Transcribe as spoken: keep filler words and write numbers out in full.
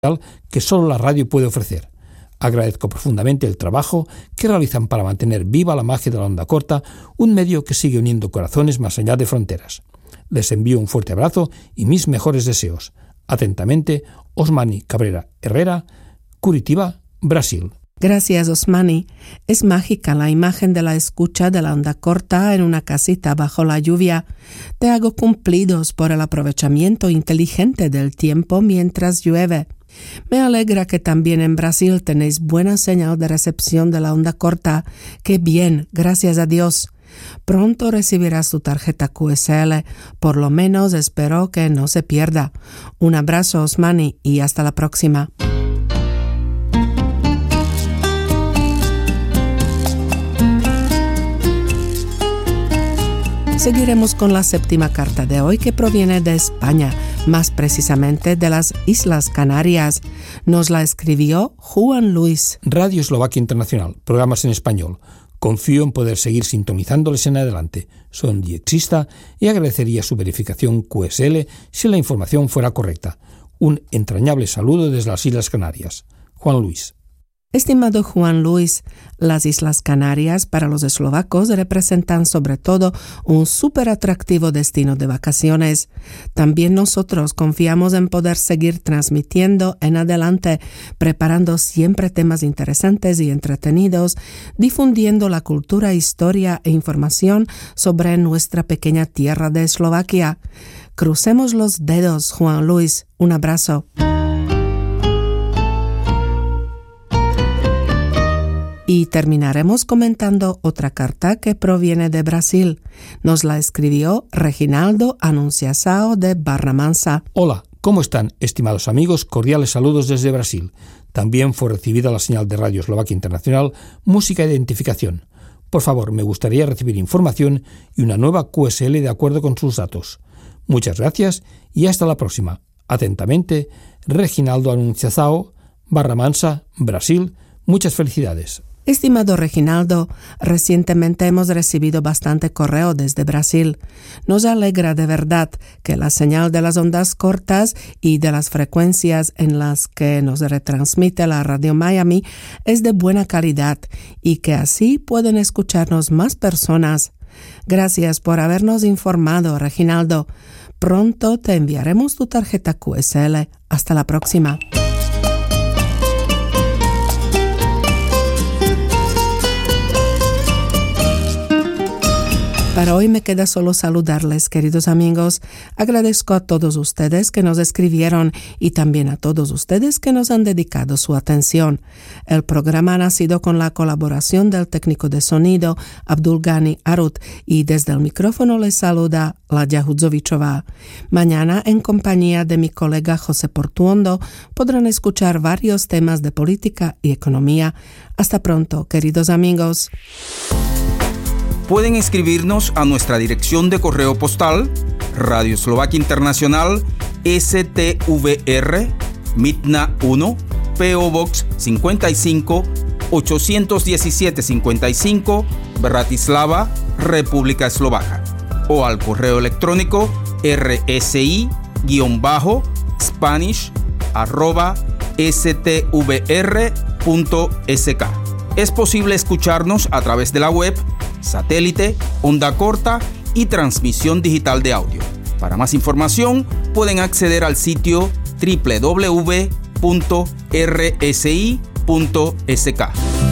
que solo la radio puede ofrecer. Agradezco profundamente el trabajo que realizan para mantener viva la magia de la onda corta, un medio que sigue uniendo corazones más allá de fronteras. Les envío un fuerte abrazo y mis mejores deseos. Atentamente, Osmani Cabrera Herrera, Curitiba, Brasil. Gracias, Osmani. Es mágica la imagen de la escucha de la onda corta en una casita bajo la lluvia. Te hago cumplidos por el aprovechamiento inteligente del tiempo mientras llueve. Me alegra que también en Brasil tenéis buena señal de recepción de la onda corta. ¡Qué bien! Gracias a Dios. Pronto recibirás tu tarjeta Q S L. Por lo menos espero que no se pierda. Un abrazo, Osmani, y hasta la próxima. Seguiremos con la séptima carta de hoy, que proviene de España, más precisamente de las Islas Canarias. Nos la escribió Juan Luis. Radio Eslovaquia Internacional, programas en español. Confío en poder seguir sintonizándoles en adelante. Soy un diexista y agradecería su verificación Q S L si la información fuera correcta. Un entrañable saludo desde las Islas Canarias. Juan Luis. Estimado Juan Luis, las Islas Canarias para los eslovacos representan sobre todo un súper atractivo destino de vacaciones. También nosotros confiamos en poder seguir transmitiendo en adelante, preparando siempre temas interesantes y entretenidos, difundiendo la cultura, historia e información sobre nuestra pequeña tierra de Eslovaquia. Crucemos los dedos, Juan Luis. Un abrazo. Y terminaremos comentando otra carta que proviene de Brasil. Nos la escribió Reginaldo Anunciasao de Barra Mansa. Hola, ¿cómo están, estimados amigos? Cordiales saludos desde Brasil. También fue recibida la señal de Radio Eslovaquia Internacional, música e identificación. Por favor, me gustaría recibir información y una nueva Q S L de acuerdo con sus datos. Muchas gracias y hasta la próxima. Atentamente, Reginaldo Anunciasao, Barra Mansa, Brasil. Muchas felicidades. Estimado Reginaldo, recientemente hemos recibido bastante correo desde Brasil. Nos alegra de verdad que la señal de las ondas cortas y de las frecuencias en las que nos retransmite la Radio Miami es de buena calidad y que así pueden escucharnos más personas. Gracias por habernos informado, Reginaldo. Pronto te enviaremos tu tarjeta Q S L. Hasta la próxima. Para hoy me queda solo saludarles, queridos amigos. Agradezco a todos ustedes que nos escribieron y también a todos ustedes que nos han dedicado su atención. El programa ha nacido con la colaboración del técnico de sonido Abdulgani Arut y desde el micrófono les saluda Ladia Hudzovičová. Mañana, en compañía de mi colega José Portuondo, podrán escuchar varios temas de política y economía. Hasta pronto, queridos amigos. Pueden escribirnos a nuestra dirección de correo postal Radio Eslovaquia Internacional S T V R Mitna uno P O Box cincuenta y cinco ochocientos diecisiete cincuenta y cinco Bratislava, República Eslovaca, o al correo electrónico rsi-spanish arroba stvr.sk. Es posible escucharnos a través de la web, satélite, onda corta y transmisión digital de audio. Para más información pueden acceder al sitio doble u doble u doble u punto r s i punto s k.